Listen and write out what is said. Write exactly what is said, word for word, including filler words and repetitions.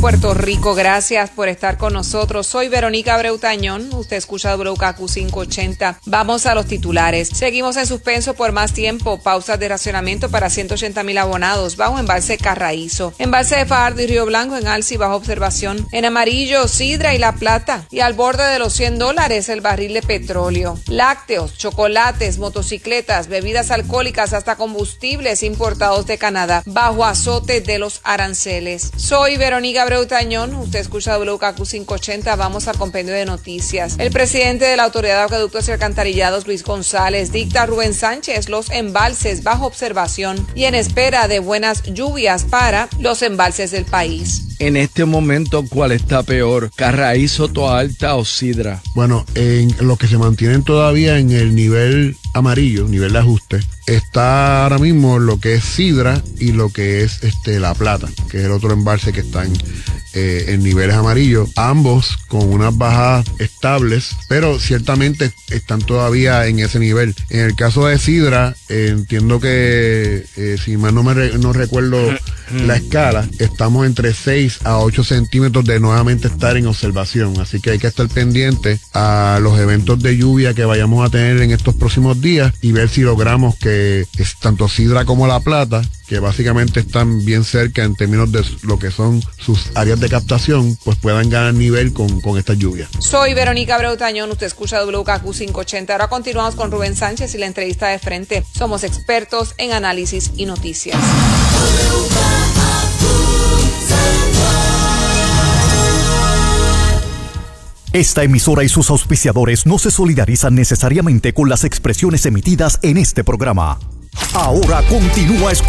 Puerto Rico. Gracias por estar con nosotros. Soy Verónica Abreu Tañón. Usted escucha W K Q quinientos ochenta. Vamos a los titulares. Seguimos en suspenso por más tiempo. Pausas de racionamiento para ciento ochenta mil abonados bajo embalse Carraízo. Embalse de Fajardo y Río Blanco en alza y bajo observación. En amarillo, Sidra y La Plata. Y al borde de los cien dólares el barril de petróleo. Lácteos, chocolates, motocicletas, bebidas alcohólicas hasta combustibles importados de Canadá bajo azote de los aranceles. Soy Verónica Abreu Tañón. Usted escucha W K Q quinientos ochenta. Vamos al compendio de noticias. El presidente de la Autoridad de Acueductos y Alcantarillados, Luis González, dicta a Rubén Sánchez los embalses bajo observación y en espera de buenas lluvias para los embalses del país. En este momento, ¿cuál está peor? ¿Carraízo, Toa Alta o Sidra? Bueno, en los que se mantienen todavía en el nivel amarillo, nivel de ajuste, está ahora mismo lo que es Sidra y lo que es este La Plata, que es el otro embalse que está en, eh, en niveles amarillos, ambos con unas bajadas estables, pero ciertamente están todavía en ese nivel. En el caso de Sidra, eh, entiendo que, eh, si mal no me re, no recuerdo la escala, estamos entre seis a ocho centímetros de nuevamente estar en observación, así que hay que estar pendiente a los eventos de lluvia que vayamos a tener en estos próximos días y ver si logramos que es tanto Sidra como La Plata, que básicamente están bien cerca en términos de lo que son sus áreas de captación, pues puedan ganar nivel con, con esta lluvia. Soy Verónica Abreu Tañón, usted escucha W K Q quinientos ochenta. Ahora continuamos con Rubén Sánchez y la entrevista de frente. Somos expertos en análisis y noticias. Esta emisora y sus auspiciadores no se solidarizan necesariamente con las expresiones emitidas en este programa. Ahora continúa escuchando.